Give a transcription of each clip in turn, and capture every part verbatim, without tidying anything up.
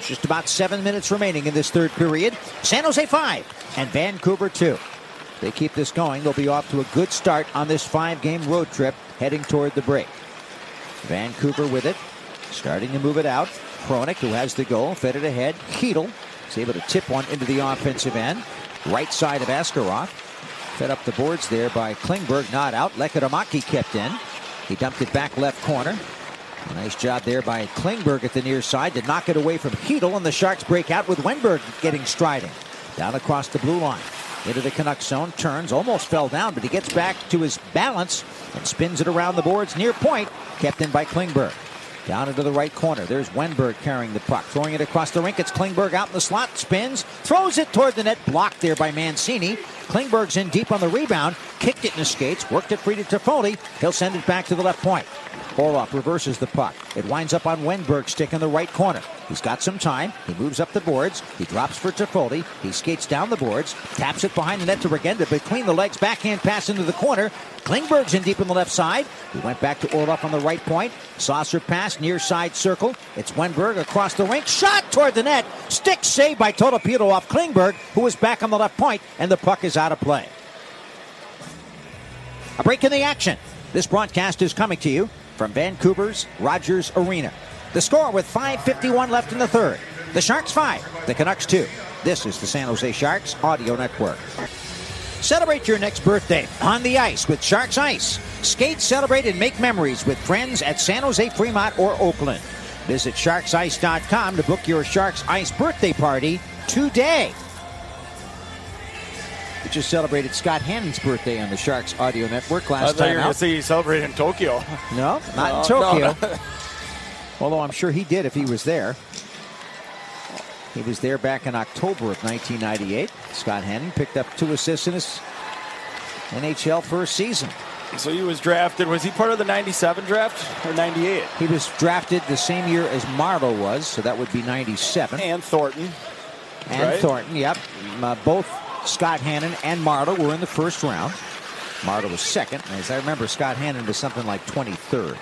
Just about seven minutes remaining in this third period. San Jose five and Vancouver two. They keep this going. They'll be off to a good start on this five-game road trip heading toward the break. Vancouver with it, starting to move it out. Hronek, who has the goal, fed it ahead. Chytil is able to tip one into the offensive end. Right side of Askarov. Fed up the boards there by Klingberg, not out. Lekkerimäki kept in. He dumped it back left corner. A nice job there by Klingberg at the near side to knock it away from Chytil, and the Sharks break out with Wennberg getting striding. Down across the blue line. Into the Canucks zone, turns, almost fell down, but he gets back to his balance and spins it around the boards near point, kept in by Klingberg. Down into the right corner, there's Wennberg carrying the puck, throwing it across the rink. It's Klingberg out in the slot, spins, throws it toward the net, blocked there by Mancini. Klingberg's in deep on the rebound, kicked it in his skates, worked it free to Toffoli. He'll send it back to the left point. Orlov reverses the puck. It winds up on Wennberg's stick in the right corner. He's got some time. He moves up the boards. He drops for Toffoli. He skates down the boards. Taps it behind the net to Regenda. Between the legs, backhand pass into the corner. Klingberg's in deep on the left side. He went back to Orlov on the right point. Saucer pass, near side circle. It's Wennberg across the rink. Shot toward the net. Stick saved by Totopilo off Klingberg, who was back on the left point, and the puck is out of play. A break in the action. This broadcast is coming to you from Vancouver's Rogers Arena. The score with five fifty-one left in the third. The Sharks five, the Canucks two. This is the San Jose Sharks Audio Network. Celebrate your next birthday on the ice with Sharks Ice. Skate, celebrate, and make memories with friends at San Jose, Fremont, or Oakland. Visit sharks ice dot com to book your Sharks Ice birthday party today. We just celebrated Scott Hannon's birthday on the Sharks Audio Network last I thought time you were out. going to say he celebrated in Tokyo. No, not no, in Tokyo. No. Although I'm sure he did if he was there. He was there back in October of nineteen ninety-eight. Scott Hannon picked up two assists in his N H L first season. So he was drafted. Was he part of the ninety-seven draft or ninety-eight? He was drafted the same year as Marleau was, so that would be ninety-seven. And Thornton. And right? Thornton, yep. Uh, both Scott Hannon and Marleau were in the first round. Marleau was second. As I remember, Scott Hannon was something like twenty-third.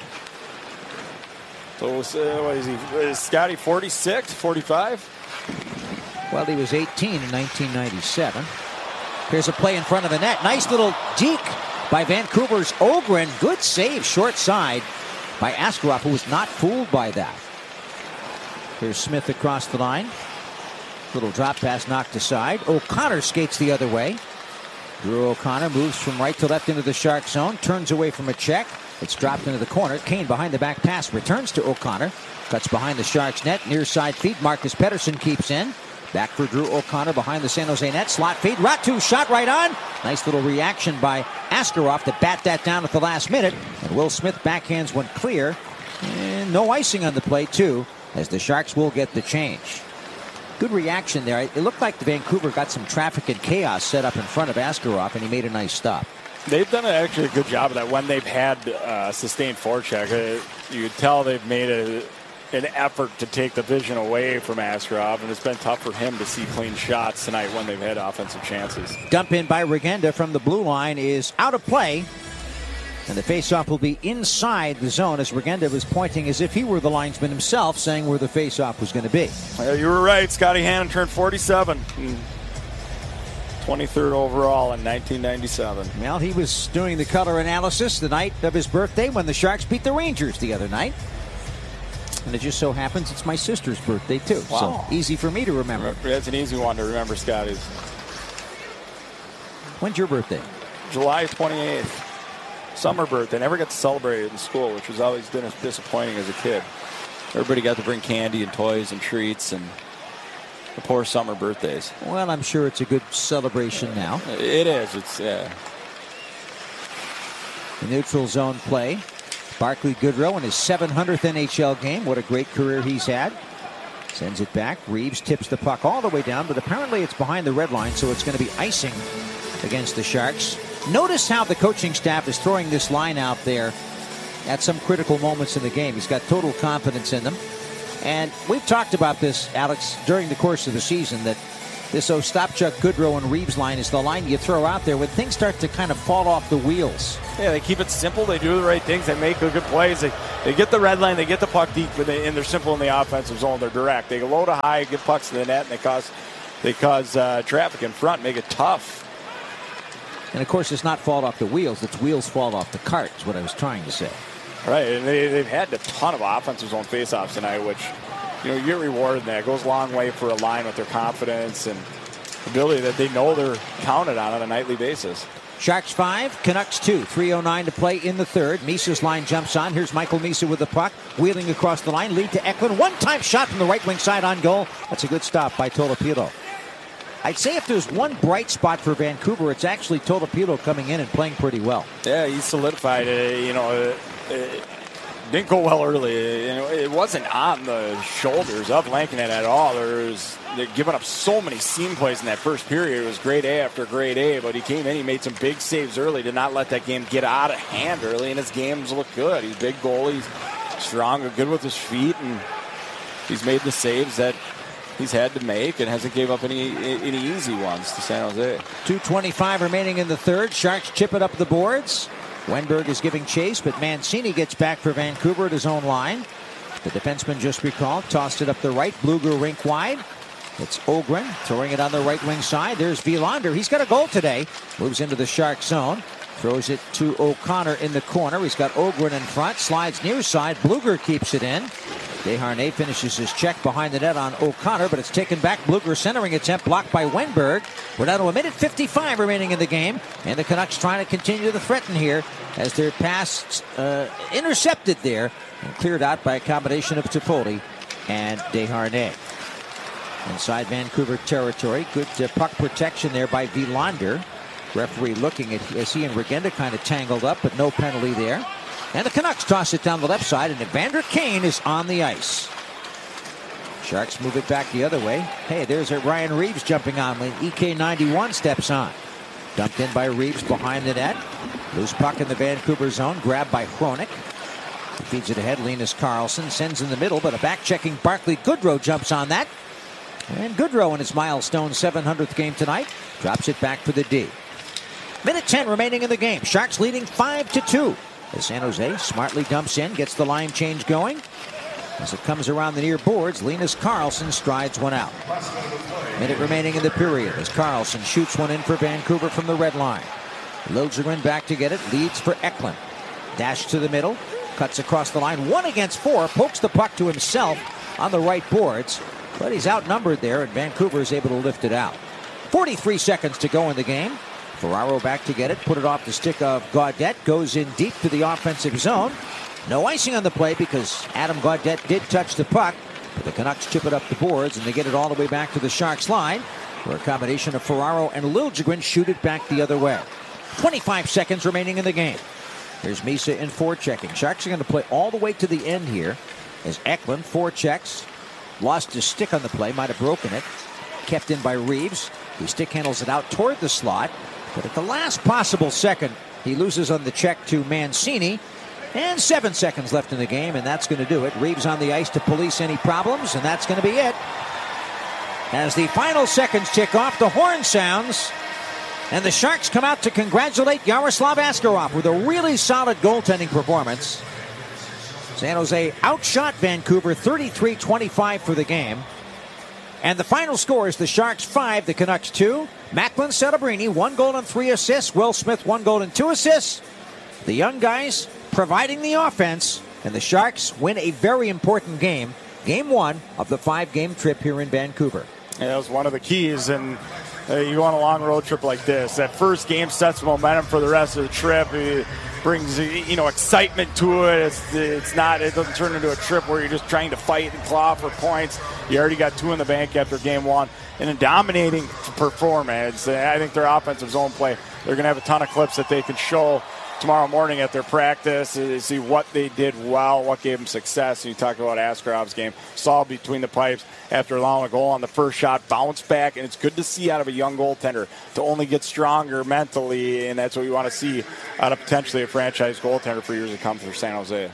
So was, uh, what is he? Is Scotty forty-six, forty-five? Well, he was eighteen in nineteen ninety-seven. Here's a play in front of the net. Nice little deke by Vancouver's Ogren. Good save, short side by Askarov, who was not fooled by that. Here's Smith across the line. Little drop pass knocked aside. O'Connor skates the other way. Drew O'Connor moves from right to left into the Shark zone. Turns away from a check. It's dropped into the corner. Kane behind the back pass. Returns to O'Connor. Cuts behind the Sharks net. Near side feed. Marcus Pettersson keeps in. Back for Drew O'Connor behind the San Jose net. Slot feed. Ratu shot right on. Nice little reaction by Askarov to bat that down at the last minute. And Will Smith backhands one clear. And no icing on the play, too, as the Sharks will get the change. Good reaction there. It looked like the Vancouver got some traffic and chaos set up in front of Askarov, and he made a nice stop. They've done actually a good job of that when they've had uh, sustained forecheck. Uh, you could tell they've made a, an effort to take the vision away from Askarov, and it's been tough for him to see clean shots tonight when they've had offensive chances. Dump in by Regenda from the blue line is out of play. And the faceoff will be inside the zone as Regenda was pointing as if he were the linesman himself, saying where the faceoff was going to be. Well, you were right. Scotty Hannon turned forty-seven. twenty-third overall in nineteen ninety-seven. Well, he was doing the color analysis the night of his birthday when the Sharks beat the Rangers the other night. And it just so happens it's my sister's birthday, too. Wow. So easy for me to remember. That's an easy one to remember, Scotty's. When's your birthday? July twenty-eighth. Summer birthday. Never got to celebrate it in school, which was always disappointing as a kid. Everybody got to bring candy and toys and treats, and the poor summer birthdays. Well, I'm sure it's a good celebration now. It is. It's yeah. The neutral zone play. Barclay Goodrow in his seven hundredth N H L game. What a great career he's had. Sends it back. Reeves tips the puck all the way down, but apparently it's behind the red line, so it's going to be icing against the Sharks. Notice how the coaching staff is throwing this line out there at some critical moments in the game. He's got total confidence in them. And we've talked about this, Alex, during the course of the season, that This Ostapchuk, Goodrow, and Reeves line is the line you throw out there when things start to kind of fall off the wheels. Yeah, they keep it simple. They do the right things. They make good plays. They, they get the red line. They get the puck deep, but they, and they're simple in the offensive zone. They're direct. They go low to high, get pucks to the net, and they cause they cause uh, traffic in front, make it tough. And, of course, it's not fault off the wheels. It's wheels fall off the cart is what I was trying to say. Right, and they, they've had a ton of offensive zone faceoffs tonight, which, you know, you get rewarded in that. It goes a long way for a line with their confidence and ability that they know they're counted on on a nightly basis. Sharks five, Canucks two. three oh nine to play in the third. Misa's line jumps on. Here's Michael Misa with the puck. Wheeling across the line. Lead to Eklund. One-time shot from the right wing side on goal. That's a good stop by Tolopilo. I'd say if there's one bright spot for Vancouver, it's actually Tolopilo coming in and playing pretty well. Yeah, he's solidified. Uh, you know, uh, it didn't go well early. You know, it wasn't on the shoulders of Lankinen at all. There was they're giving up so many seam plays in that first period. It was grade A after grade A, but he came in, he made some big saves early to not let that game get out of hand early, and his games look good. He's a big goalie, he's strong, good with his feet, and he's made the saves that he's had to make and hasn't gave up any any easy ones to San Jose. two twenty-five remaining in the third. Sharks chip it up the boards. Wenberg is giving chase, but Mancini gets back for Vancouver at his own line. The defenseman just recalled, tossed it up the right. Bluger rink wide. It's Ogren throwing it on the right wing side. There's Wilander. He's got a goal today. Moves into the Shark zone. Throws it to O'Connor in the corner. He's got Ogren in front. Slides near side. Bluger keeps it in. Desharnais finishes his check behind the net on O'Connor, but it's taken back. Bluger centering attempt blocked by Wenberg. We're down to a minute fifty-five remaining in the game, and the Canucks trying to continue to threaten here as their pass uh, intercepted there and cleared out by a combination of Toffoli and Desharnais. Inside Vancouver territory, good uh, puck protection there by Wilander. Referee looking at as he and Regenda kind of tangled up, but no penalty there. And the Canucks toss it down the left side, and Evander Kane is on the ice. Sharks move it back the other way. Hey, there's a Ryan Reeves jumping on when E K ninety-one steps on. Dumped in by Reeves behind the net. Loose puck in the Vancouver zone, grabbed by Hronik. He feeds it ahead. Linus Karlsson sends in the middle, but a back-checking Barclay Goodrow jumps on that. And Goodrow in his milestone seven hundredth game tonight drops it back for the D. Minute ten remaining in the game. Sharks leading five to two. As San Jose smartly dumps in, gets the line change going. As it comes around the near boards, Linus Karlsson strides one out. Minute remaining in the period as Karlsson shoots one in for Vancouver from the red line. Liljegren back to get it, leads for Eklund. Dash to the middle, cuts across the line, one against four, pokes the puck to himself on the right boards, but he's outnumbered there, and Vancouver is able to lift it out. forty-three seconds to go in the game. Ferraro back to get it, put it off the stick of Gaudette, goes in deep to the offensive zone. No icing on the play because Adam Gaudette did touch the puck, but the Canucks chip it up the boards and they get it all the way back to the Sharks line, where a combination of Ferraro and Liljegren shoot it back the other way. twenty-five seconds remaining in the game. Here's Misa in forechecking. Sharks are going to play all the way to the end here as Eklund forechecks. Lost his stick on the play, might have broken it. Kept in by Reeves. He stick handles it out toward the slot. But at the last possible second, he loses on the check to Mancini. And seven seconds left in the game, and that's going to do it. Reeves on the ice to police any problems, and that's going to be it. As the final seconds tick off, the horn sounds, and the Sharks come out to congratulate Yaroslav Askarov with a really solid goaltending performance. San Jose outshot Vancouver thirty-three twenty-five for the game. And the final score is the Sharks five, the Canucks two. Macklin Celebrini, one goal and three assists. Will Smith, one goal and two assists. The young guys providing the offense, and the Sharks win a very important game. Game one of the five-game trip here in Vancouver. Yeah, that was one of the keys, and uh, you go on a long road trip like this. That first game sets momentum for the rest of the trip. It brings, you know, excitement to it. It's, it's not, it doesn't turn into a trip where you're just trying to fight and claw for points. You already got two in the bank after game one. And a dominating performance. I think their offensive zone play, they're going to have a ton of clips that they can show tomorrow morning at their practice to see what they did well, what gave them success. And you talk about Askarov's game, saw between the pipes after allowing a goal on the first shot, bounce back, and it's good to see out of a young goaltender to only get stronger mentally, and that's what we want to see out of potentially a franchise goaltender for years to come for San Jose.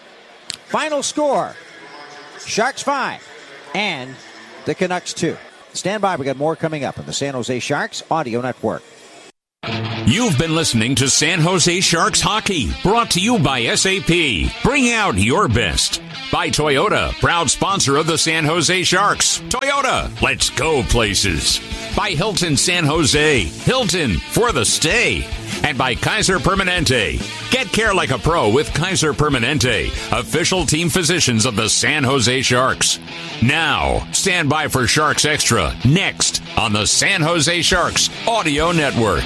Final score, Sharks five and the Canucks two. Stand by. We got more coming up on the San Jose Sharks Audio Network. You've been listening to San Jose Sharks Hockey, brought to you by S A P. Bring out your best. By Toyota, proud sponsor of the San Jose Sharks. Toyota, let's go places. By Hilton San Jose, Hilton for the stay. And by Kaiser Permanente. Get care like a pro with Kaiser Permanente, official team physicians of the San Jose Sharks. Now, stand by for Sharks Extra, next on the San Jose Sharks Audio Network.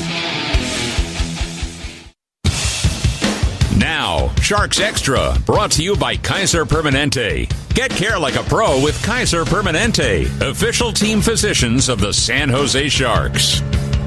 Now, Sharks Extra, brought to you by Kaiser Permanente. Get care like a pro with Kaiser Permanente, official team physicians of the San Jose Sharks.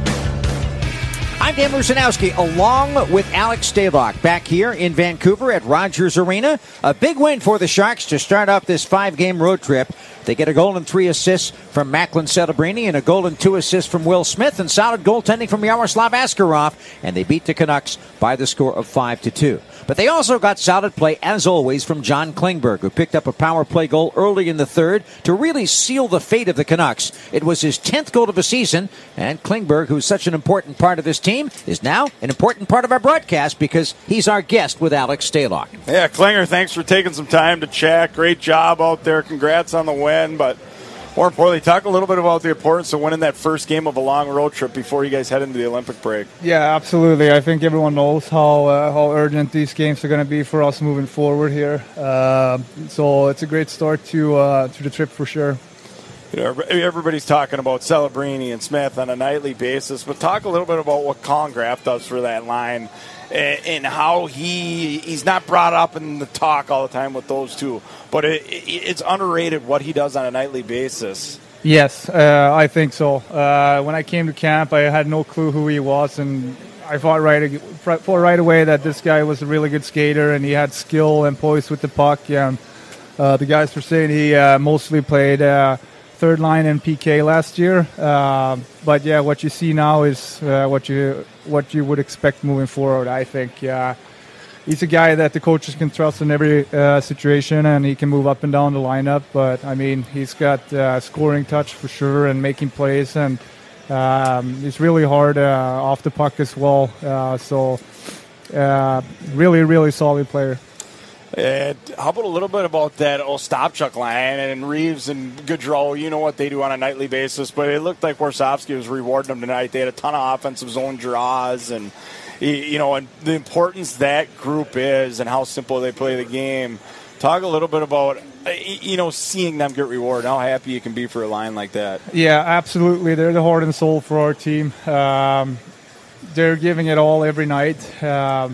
I'm Dan Rusanowski, along with Alex Stalock, back here in Vancouver at Rogers Arena. A big win for the Sharks to start off this five-game road trip. They get a goal and three assists from Macklin Celebrini and a goal and two assists from Will Smith and solid goaltending from Yaroslav Askarov, and they beat the Canucks by the score of five to two. But they also got solid play, as always, from John Klingberg, who picked up a power play goal early in the third to really seal the fate of the Canucks. It was his tenth goal of the season, and Klingberg, who's such an important part of this team, is now an important part of our broadcast because he's our guest with Alex Stalock. Yeah, Klinger, thanks for taking some time to chat. Great job out there. Congrats on the win, but more importantly, talk a little bit about the importance of winning that first game of a long road trip before you guys head into the Olympic break. Yeah, absolutely. I think everyone knows how uh, how urgent these games are going to be for us moving forward here. Uh, so it's a great start to uh, to the trip for sure. You know, everybody's talking about Celebrini and Smith on a nightly basis, but talk a little bit about what Colin Graf does for that line and, and how he he's not brought up in the talk all the time with those two, but it, it, it's underrated what he does on a nightly basis. Yes, uh, I think so. Uh, when I came to camp, I had no clue who he was, and I thought right, thought right away that this guy was a really good skater and he had skill and poise with the puck. Yeah, uh, the guys were saying he uh, mostly played Uh, third line in P K last year, uh, but yeah, what you see now is uh, what you what you would expect moving forward. I think uh, he's a guy that the coaches can trust in every uh, situation, and he can move up and down the lineup. But I mean, he's got uh, scoring touch for sure and making plays, and um, he's really hard uh, off the puck as well. Uh, so, uh, really, really solid player. And how about a little bit about that Ostapchuk line and Reeves and Gaudreau? You know what they do on a nightly basis, but it looked like Warsofsky was rewarding them tonight. They had a ton of offensive zone draws, and you know, and the importance that group is and how simple they play the game. Talk a little bit about you know seeing them get rewarded, how happy you can be for a line like that. Yeah, absolutely. They're the heart and soul for our team. Um, they're giving it all every night. Um,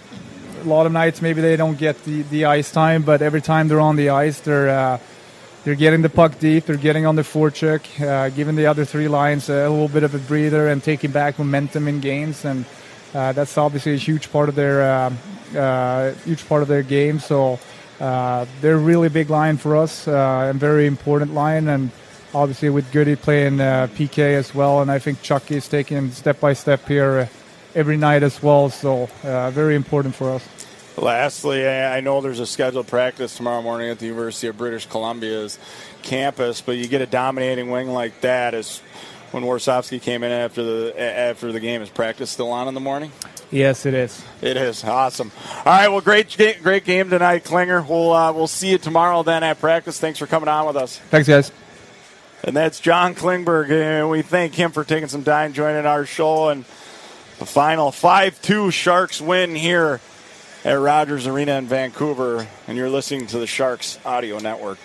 A lot of nights maybe they don't get the, the ice time, but every time they're on the ice, they're uh, they're getting the puck deep, they're getting on the forecheck, uh, giving the other three lines a little bit of a breather and taking back momentum in games, and uh, that's obviously a huge part of their uh, uh, huge part of their game. So uh, they're a really big line for us, uh, and very important line, and obviously with Goody playing uh, P K as well, and I think Chuck is taking step by step here uh, every night as well. So uh, very important for us. Lastly, I know there's a scheduled practice tomorrow morning at the University of British Columbia's campus, but you get a dominating wing like that. As when Warsofsky came in after the after the game, is practice still on in the morning? Yes, it is. It is awesome. All right, well, great great game tonight, Klinger. We'll uh, we'll see you tomorrow then at practice. Thanks for coming on with us. Thanks, guys. And that's John Klingberg, and we thank him for taking some time joining our show. And the final five two Sharks win here at Rogers Arena in Vancouver, and you're listening to the Sharks Audio Network.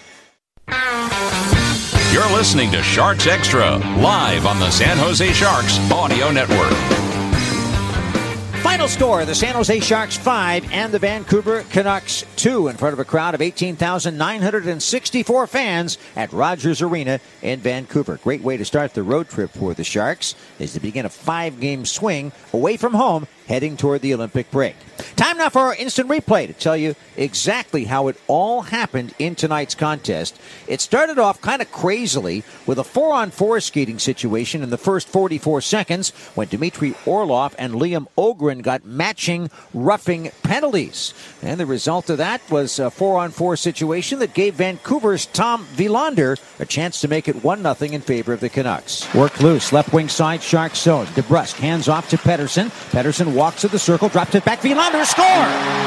You're listening to Sharks Extra, live on the San Jose Sharks Audio Network. Final score, the San Jose Sharks five and the Vancouver Canucks two in front of a crowd of eighteen thousand nine hundred sixty-four fans at Rogers Arena in Vancouver. Great way to start the road trip for the Sharks as they begin a five-game swing away from home, heading toward the Olympic break. Time now for our instant replay to tell you exactly how it all happened in tonight's contest. It started off kind of crazily with a four-on-four skating situation in the first forty-four seconds when Dmitry Orlov and Liam Ogren got matching roughing penalties. And the result of that was a four-on-four situation that gave Vancouver's Tom Wilander a chance to make it one nothing in favor of the Canucks. Worked loose, left wing side, Sharks zone. DeBrusk hands off to Pettersson. Pettersson walks to the circle, drops it back. Wilander score!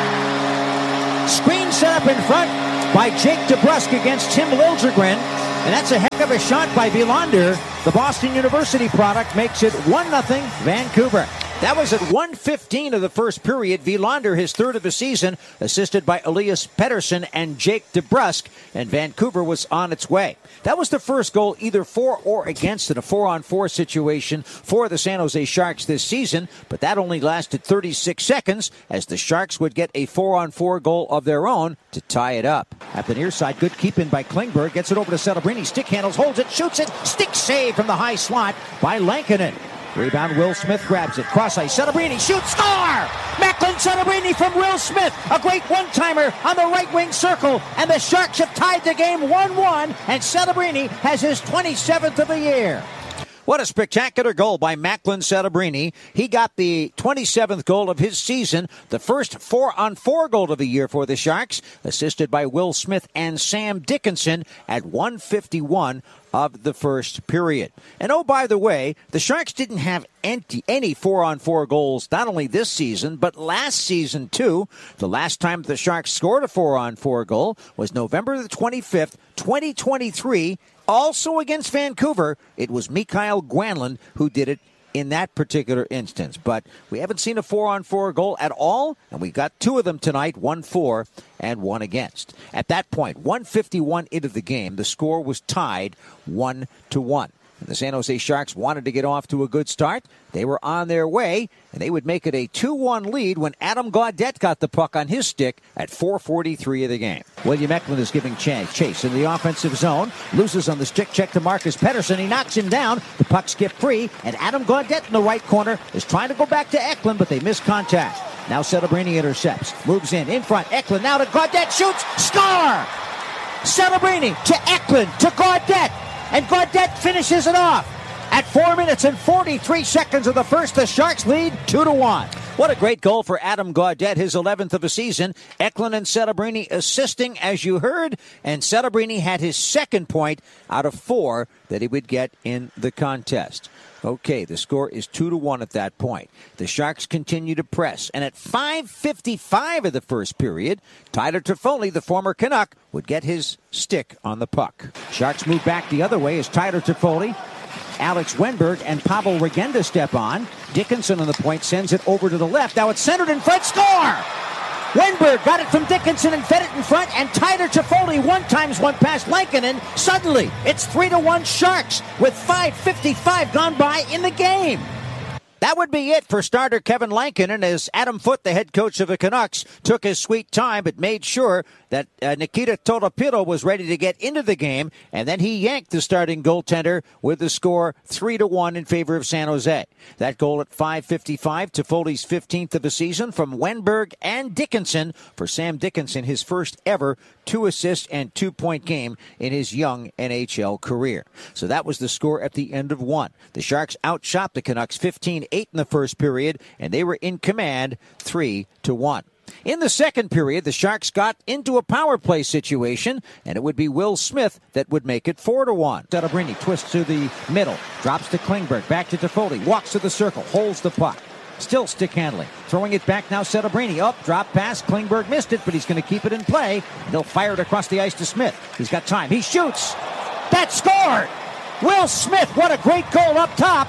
Screen set up in front by Jake DeBrusk against Tim Liljegren. And that's a heck of a shot by Wilander. The Boston University product makes it one nothing Vancouver. That was at one fifteen of the first period. Wilander, his third of the season, assisted by Elias Pettersson and Jake DeBrusk, and Vancouver was on its way. That was the first goal either for or against in a four-on-four situation for the San Jose Sharks this season, but that only lasted thirty-six seconds as the Sharks would get a four-on-four goal of their own to tie it up. At the near side, good keep-in by Klingberg, gets it over to Celebrini, stick handles, holds it, shoots it, stick save from the high slot by Lankinen. Rebound, Will Smith grabs it. Cross ice, Celebrini shoots, score! Macklin Celebrini from Will Smith. A great one-timer on the right wing circle. And the Sharks have tied the game one one. And Celebrini has his twenty-seventh of the year. What a spectacular goal by Macklin Celebrini. He got the twenty-seventh goal of his season, the first four-on-four goal of the year for the Sharks, assisted by Will Smith and Sam Dickinson at one fifty-one of the first period. And oh, by the way, the Sharks didn't have any, any four-on-four goals, not only this season, but last season, too. The last time the Sharks scored a four-on-four goal was November the twenty-fifth, twenty twenty-three, also against Vancouver. It was Mikael Granlund who did it in that particular instance. But we haven't seen a four-on-four goal at all, and we got two of them tonight, one for and one against. At that point, one fifty-one into the game, the score was tied one to one. The San Jose Sharks wanted to get off to a good start. They were on their way, and they would make it a two one lead when Adam Gaudette got the puck on his stick at four forty-three of the game. William Eklund is giving chase in the offensive zone. Loses on the stick check to Marcus Pettersson. He knocks him down. The puck skipped free, and Adam Gaudette in the right corner is trying to go back to Eklund, but they miss contact. Now Celebrini intercepts. Moves in, in front. Eklund now to Gaudette. Shoots. Score! Celebrini to Eklund to Gaudette. And Gaudette finishes it off. At four minutes and forty-three seconds of the first, the Sharks lead two to one. What a great goal for Adam Gaudette, his eleventh of the season. Eklund and Celebrini assisting, as you heard, and Celebrini had his second point out of four that he would get in the contest. Okay, the score is two to one at that point. The Sharks continue to press, and at five fifty-five of the first period, Tyler Toffoli, the former Canuck, would get his stick on the puck. Sharks move back the other way as Tyler Toffoli, Alex Wenberg, and Pavel Regenda step on. Dickinson on the point sends it over to the left. Now it's centered in front. Score! Wenberg got it from Dickinson and fed it in front, and Tyler Toffoli one times one past Lankinen. Suddenly, it's three to one Sharks with five fifty-five gone by in the game. That would be it for starter Kevin Lankinen as Adam Foote, the head coach of the Canucks, took his sweet time but made sure that uh, Nikita Tolopilo was ready to get into the game, and then he yanked the starting goaltender with the score three to one in favor of San Jose. That goal at five fifty-five, Toffoli's fifteenth of the season from Wenberg and Dickinson for Sam Dickinson, his first ever two-assist and two-point game in his young N H L career. So that was the score at the end of one. The Sharks outshot the Canucks fifteen eight in the first period, and they were in command three to one. In the second period, the Sharks got into a power play situation, and it would be Will Smith that would make it four to one. Celebrini twists to the middle, drops to Klingberg, back to Toffoli, walks to the circle, holds the puck. Still stick handling. Throwing it back now, Celebrini. Up, drop pass. Klingberg missed it, but he's going to keep it in play. And he'll fire it across the ice to Smith. He's got time. He shoots. That scored! Will Smith, what a great goal up top.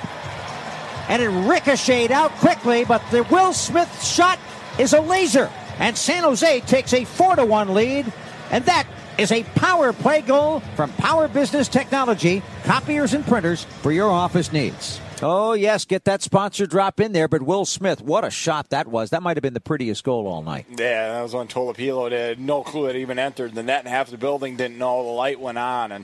And it ricocheted out quickly, but the Will Smith shot is a laser. And San Jose takes a four to one lead. And that is a power play goal from Power Business Technology, copiers and printers for your office needs. Oh, yes, get that sponsor drop in there. But Will Smith, what a shot that was. That might have been the prettiest goal all night. Yeah, that was on Tolopilo. They had no clue it even entered the net, and half the building didn't know the light went on. And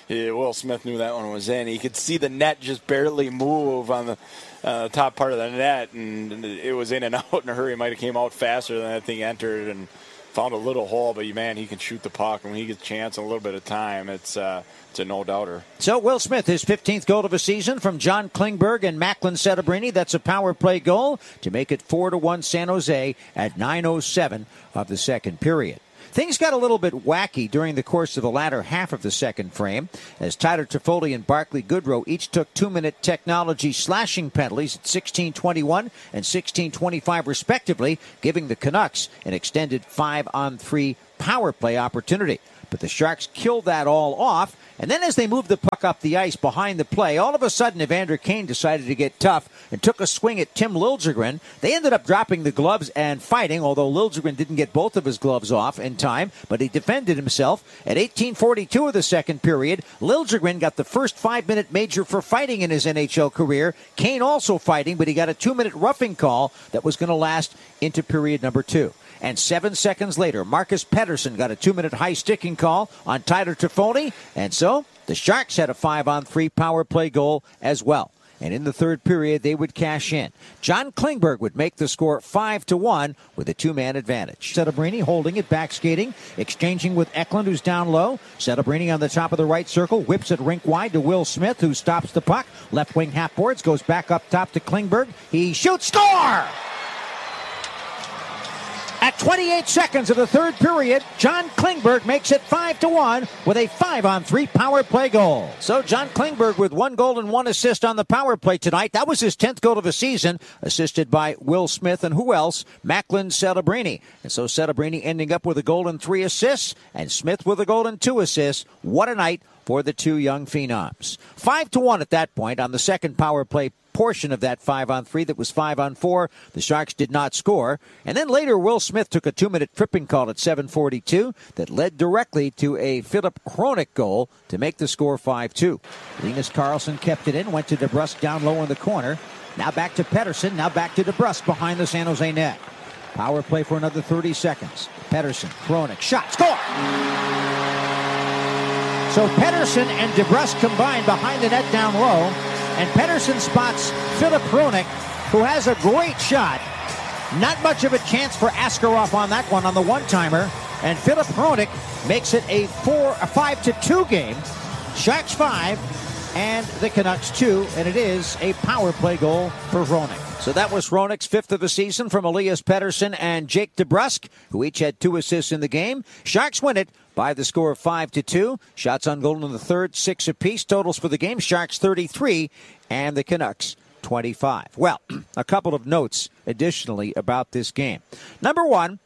Yeah, Will Smith knew that one was in. He could see the net just barely move on the uh, top part of the net, and it was in and out in a hurry. It might have came out faster than that thing entered and found a little hole, but man, he can shoot the puck, and when he gets a chance and a little bit of time, it's uh, it's a no-doubter. So Will Smith, his fifteenth goal of the season from John Klingberg and Macklin Setebrini. That's a power play goal to make it four to one San Jose at nine oh seven of the second period. Things got a little bit wacky during the course of the latter half of the second frame, as Tyler Toffoli and Barclay Goodrow each took two-minute technology slashing penalties at sixteen twenty-one and sixteen twenty-five respectively, giving the Canucks an extended five-on-three power play opportunity. But the Sharks killed that all off, and then as they moved the puck up the ice behind the play, all of a sudden Evander Kane decided to get tough and took a swing at Tim Liljegren. They ended up dropping the gloves and fighting, although Liljegren didn't get both of his gloves off in time, but he defended himself. At eighteen forty-two of the second period, Liljegren got the first five-minute major for fighting in his N H L career. Kane also fighting, but he got a two-minute roughing call that was going to last into period number two. And seven seconds later, Marcus Pettersson got a two-minute high-sticking call on Tyler Toffoli. And so the Sharks had a five-on-three power play goal as well. And in the third period, they would cash in. John Klingberg would make the score five to one with a two-man advantage. Setebrini holding it, back skating, exchanging with Eklund, who's down low. Setebrini on the top of the right circle, whips it rink wide to Will Smith, who stops the puck. Left wing half boards, goes back up top to Klingberg. He shoots, score! At twenty-eight seconds of the third period, John Klingberg makes it five to one with a five-on-three power play goal. So John Klingberg with one goal and one assist on the power play tonight. That was his tenth goal of the season, assisted by Will Smith and who else? Macklin Setebrini. And so Setebrini ending up with a goal and three assists, and Smith with a goal and two assists. What a night for the two young phenoms. Five to one at that point on the second power play portion of that five-on-three that was five-on-four. The Sharks did not score. And then later, Will Smith took a two-minute tripping call at seven forty-two that led directly to a Philip Hronek goal to make the score five two. Linus Karlsson kept it in, went to DeBrusk down low in the corner. Now back to Pettersson, now back to DeBrusk behind the San Jose net. Power play for another thirty seconds. Pettersson, Hronek, shot, score! So Pettersson and DeBrusk combined behind the net down low. And Pettersson spots Philip Hronek, who has a great shot. Not much of a chance for Askarov on that one on the one-timer. And Philip Hronek makes it a four, a five to two game. Sharks five and the Canucks two, and it is a power play goal for Hronek. So that was Hronek's fifth of the season from Elias Pettersson and Jake DeBrusk, who each had two assists in the game. Sharks win it by the score of five to two. Shots on goal in the third, six apiece. Totals for the game, Sharks thirty-three and the Canucks twenty-five. Well, a couple of notes additionally about this game. Number one,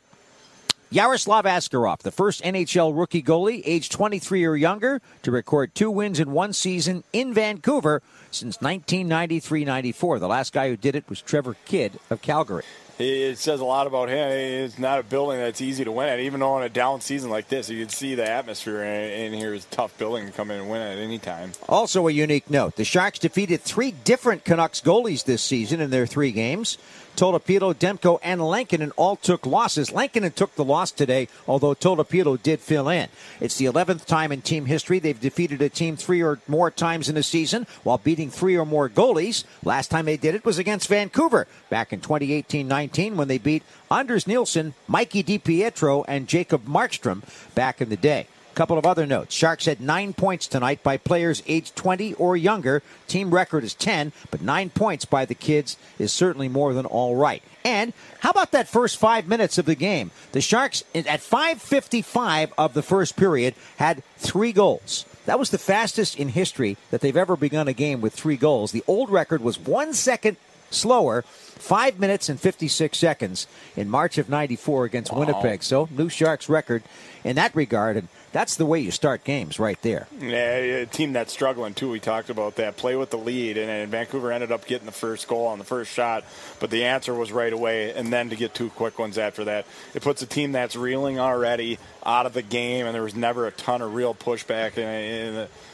Yaroslav Askarov, the first N H L rookie goalie, aged twenty-three or younger, to record two wins in one season in Vancouver since nineteen ninety-three ninety-four. The last guy who did it was Trevor Kidd of Calgary. It says a lot about him. It's not a building that's easy to win at. Even though in a down season like this, you can see the atmosphere in here is a tough building to come in and win at any time. Also a unique note, the Sharks defeated three different Canucks goalies this season in their three games. Tolopilo, Demko, and Lankinen all took losses. Lankinen took the loss today, although Tolopilo did fill in. It's the eleventh time in team history they've defeated a team three or more times in a season while beating three or more goalies. Last time they did it was against Vancouver back in twenty eighteen nineteen when they beat Anders Nilsson, Mikey DiPietro, and Jacob Markstrom back in the day. Couple of other notes. Sharks had nine points tonight by players aged twenty or younger. Team record is ten, but nine points by the kids is certainly more than all right. And how about that first five minutes of the game? The Sharks, at five fifty-five of the first period, had three goals. That was the fastest in history that they've ever begun a game with three goals. The old record was one second slower, five minutes and fifty-six seconds in March of ninety-four against wow. Winnipeg. So, new Sharks record in that regard, and that's the way you start games right there. Yeah, a team that's struggling, too. We talked about that. Play with the lead, and, and Vancouver ended up getting the first goal on the first shot, but the answer was right away, and then to get two quick ones after that. It puts a team that's reeling already out of the game, and there was never a ton of real pushback in, in the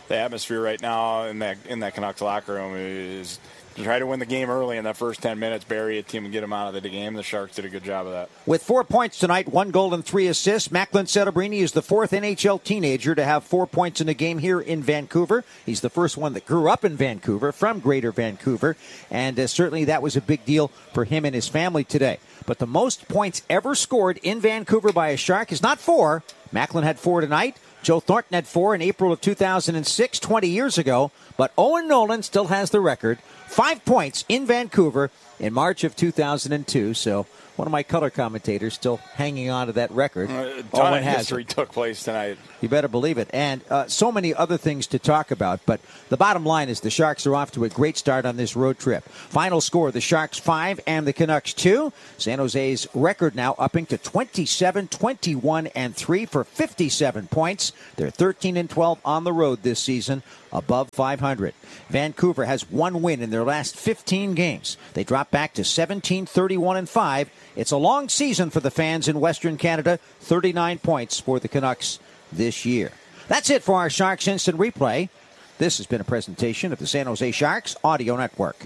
the atmosphere right now in that in that Canucks locker room is to try to win the game early in that first ten minutes, bury a team and get them out of the game. The Sharks did a good job of that. With four points tonight, one goal and three assists, Macklin Celebrini is the fourth N H L teenager to have four points in a game here in Vancouver. He's the first one that grew up in Vancouver, from Greater Vancouver, and uh, certainly that was a big deal for him and his family today. But the most points ever scored in Vancouver by a Shark is not four. Macklin had four tonight. Joe Thornton had four in April of two thousand six, twenty years ago. But Owen Nolan still has the record. Five points in Vancouver in March of two thousand two. So one of my color commentators still hanging on to that record. Uh, ton of history took place tonight. You better believe it. And uh, so many other things to talk about. But the bottom line is the Sharks are off to a great start on this road trip. Final score, the Sharks five and the Canucks two. San Jose's record now upping to twenty-seven, twenty-one, and three for fifty-seven points. They're thirteen and twelve on the road this season, above five hundred. Vancouver has one win in their last fifteen games. They drop back to seventeen, thirty-one, and five. It's a long season for the fans in Western Canada. thirty-nine points for the Canucks this year. That's it for our Sharks Instant Replay. This has been a presentation of the San Jose Sharks Audio Network.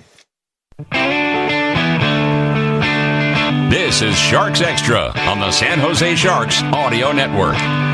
This is Sharks Extra on the San Jose Sharks Audio Network.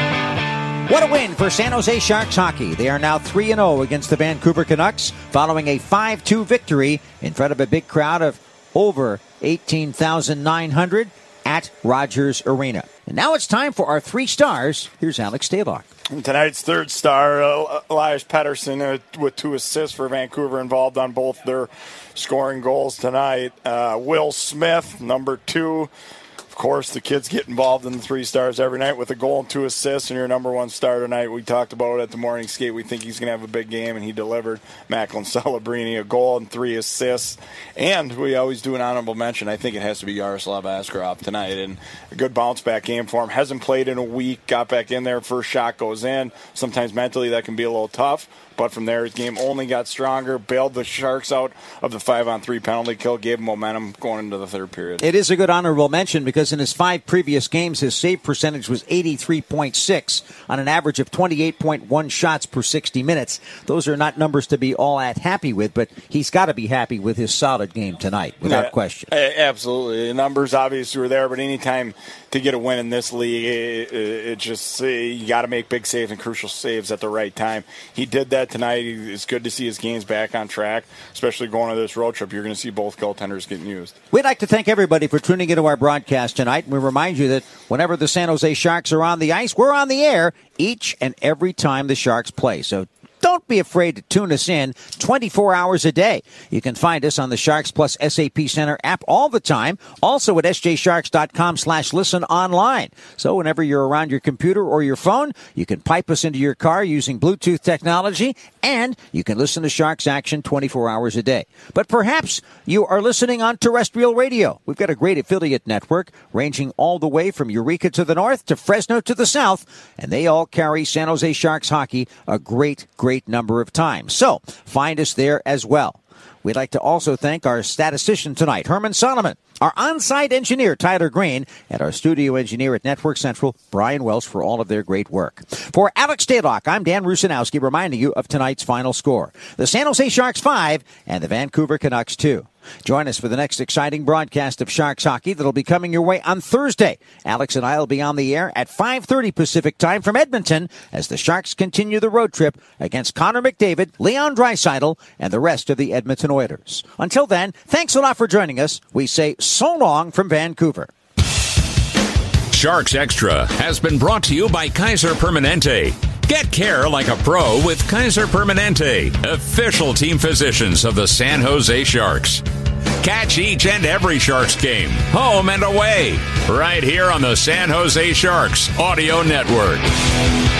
What a win for San Jose Sharks hockey. They are now three and oh against the Vancouver Canucks following a five two victory in front of a big crowd of over eighteen thousand nine hundred at Rogers Arena. And now it's time for our three stars. Here's Alex Stalock. Tonight's third star, uh, Elias Pettersson, uh, with two assists for Vancouver, involved on both their scoring goals tonight. Uh, Will Smith, number two. Of course, the kids get involved in the three stars every night with a goal and two assists, and your number one star tonight. We talked about it at the morning skate. We think he's going to have a big game, and he delivered. Macklin Celebrini, a goal and three assists. And we always do an honorable mention. I think it has to be Yaroslav Askarov tonight, and a good bounce-back game for him. Hasn't played in a week, got back in there, first shot goes in. Sometimes mentally that can be a little tough. But from there, his game only got stronger, bailed the Sharks out of the five-on-three penalty kill, gave him momentum going into the third period. It is a good honorable mention because in his five previous games, his save percentage was eighty-three point six on an average of twenty-eight point one shots per sixty minutes. Those are not numbers to be all that happy with, but he's got to be happy with his solid game tonight, without yeah, question. Absolutely. The numbers obviously were there, but anytime to get a win in this league, it, it, it just you got to make big saves and crucial saves at the right time. He did that tonight. It's good to see his games back on track, especially going on this road trip. You're going to see both goaltenders getting used. We'd like to thank everybody for tuning into our broadcast tonight. We remind you that whenever the San Jose Sharks are on the ice, we're on the air each and every time the Sharks play. So don't be afraid to tune us in twenty-four hours a day. You can find us on the Sharks Plus S A P Center app all the time. Also at s j sharks dot com slash listen online. So whenever you're around your computer or your phone, you can pipe us into your car using Bluetooth technology, and you can listen to Sharks action twenty-four hours a day. But perhaps you are listening on terrestrial radio. We've got a great affiliate network ranging all the way from Eureka to the north to Fresno to the south, and they all carry San Jose Sharks hockey a great, great number of times. So find us there as well. We'd like to also thank our statistician tonight, Herman Solomon, our on-site engineer, Tyler Green, and our studio engineer at Network Central, Brian Welsh, for all of their great work. For Alex Stalock, I'm Dan Rusanowski, reminding you of tonight's final score. The San Jose Sharks five and the Vancouver Canucks two. Join us for the next exciting broadcast of Sharks hockey that'll be coming your way on Thursday. Alex and I will be on the air at five thirty Pacific time from Edmonton as the Sharks continue the road trip against Connor McDavid, Leon Draisaitl, and the rest of the Edmonton Oilers. Until then, thanks a lot for joining us. We say so long from Vancouver. Sharks Extra has been brought to you by Kaiser Permanente. Get care like a pro with Kaiser Permanente, official team physicians of the San Jose Sharks. Catch each and every Sharks game, home and away, right here on the San Jose Sharks Audio Network.